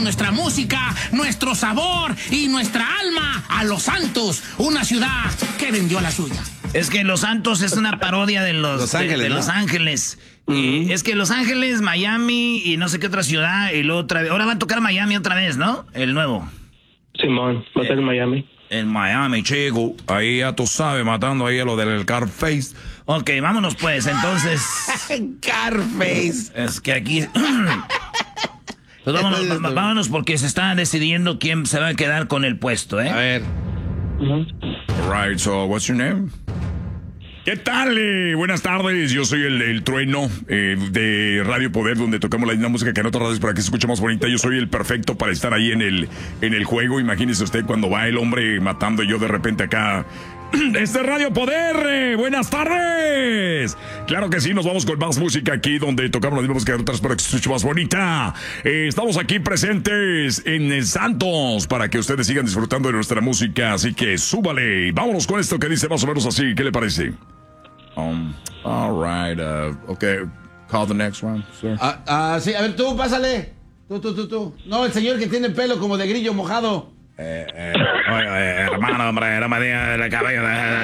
nuestra música, nuestro sabor y nuestra alma a Los Santos, una ciudad que vendió la suya. Es que Los Santos es una parodia de Los Ángeles, ¿no? Los Ángeles. Es que Los Ángeles, Miami y no sé qué otra ciudad y luego otra vez. Ahora va a tocar Miami otra vez, ¿no? El nuevo. Simón, va a ser en Miami. En Miami, chico. Ahí ya tú sabes, matando ahí a lo del Carface. Ok, vámonos pues, entonces. Carface. Es que aquí... Pues vámonos porque se está decidiendo quién se va a quedar con el puesto, ¿eh? A ver. Alright, so what's your name? ¿Qué tal? Buenas tardes, yo soy el Trueno de Radio Poder, donde tocamos la misma música que en otras radios para que se escuche más bonita. Yo soy el perfecto para estar ahí en el juego. Imagínese usted cuando va el hombre matando y yo de repente acá... Este Radio Poder, buenas tardes. Claro que sí, nos vamos con más música aquí donde tocamos las mismas músicas que otras para que se escuche más bonita. Estamos aquí presentes en el Santos para que ustedes sigan disfrutando de nuestra música, así que súbale. Vámonos con esto que dice más o menos así, ¿qué le parece? All right, okay, call the next one, sir. Sí, a ver, tú, pásale. Tú. No, el señor que tiene el pelo como de grillo mojado. Hermano, hombre, no me digas el cabello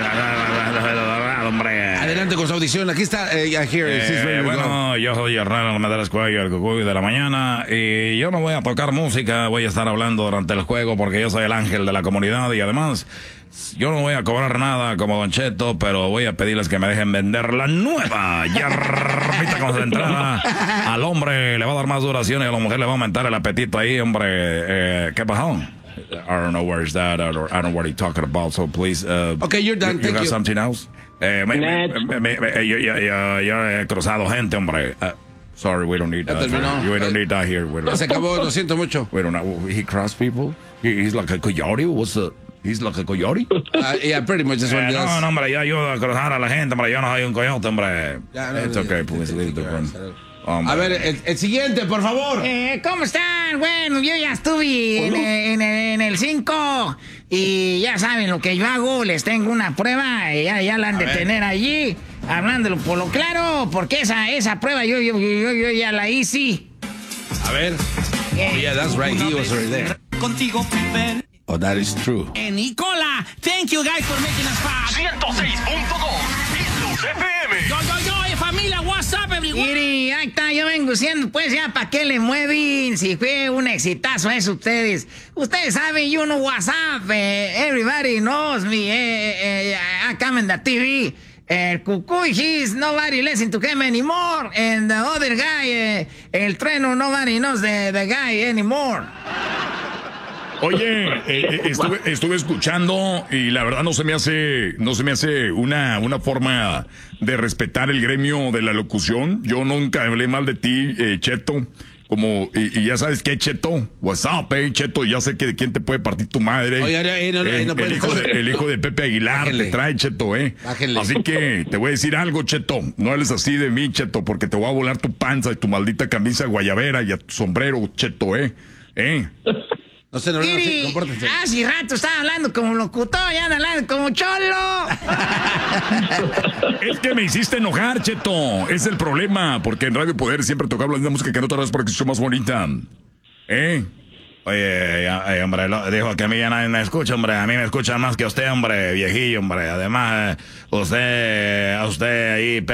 hombre. Adelante con su audición, aquí está, bueno, yo soy Hernán Medeiros Cuello, el cucuy de la mañana, y yo no voy a tocar música, voy a estar hablando durante el juego porque yo soy el ángel de la comunidad y además yo no voy a cobrar nada como Don Cheto, pero voy a pedirles que me dejen vender la nueva hierbita concentrada. Al hombre le va a dar más duración y a la mujer le va a aumentar el apetito ahí, hombre. ¿Qué pasó? I don't know where is that. I don't know what he's talking about. So please. Okay, you're done. You got something else? Yo he cruzado gente, hombre. Sorry, we don't need that. We don't need that here. Se acabó, lo siento mucho. We don't know. He crossed people. He's like a coyote. He's like a coyote. Yeah, pretty much that's what he does. No, hombre, yo ayudo a cruzar a la gente, hombre. Yo no soy un coyote, hombre. It's okay, please leave the room. A ver, el siguiente, por favor. ¿Cómo están? Bueno, yo ya estuve en el 5 y ya saben lo que yo hago. Les tengo una prueba, ya la han de tener allí, hablándolo por lo claro, porque esa prueba yo ya la hice. A ver. Oh, yeah, that's right. He was already there. Contigo, Oh, that is true. Nicola, thank you guys for making us fun. 106.2 FM. Yo, familia, what's up, everyone? Miri, ahí está, yo vengo diciendo, pues ya, ¿para qué le mueven? Si fue un exitazo eso ustedes. Ustedes saben, you know what's up. Everybody knows me. I come in the TV. El Cucuy, nobody listen to him anymore. And the other guy, el Trueno, nobody knows the guy anymore. Oye, estuve escuchando y la verdad no se me hace una forma de respetar el gremio de la locución. Yo nunca hablé mal de ti, Cheto. Y ya sabes qué, Cheto. What's up, Cheto. Ya sé que de quién te puede partir tu madre. Oye, el hijo de Pepe Aguilar Bájale. te trae, Cheto, Bájale. Así que te voy a decir algo, Cheto. No hables así de mí, Cheto, porque te voy a volar tu panza y tu maldita camisa guayabera y a tu sombrero, Cheto, No sé, compórtense. Hace rato estaba hablando como locutor, ya anda hablando como cholo. Es que me hiciste enojar, Cheto. Es el problema, porque en Radio Poder siempre tocamos la misma música que en otras para que se escuche más bonita. Oye, hombre, dijo que a mí ya nadie me escucha, hombre. A mí me escuchan más que usted, hombre, viejillo, hombre. Además, usted ahí...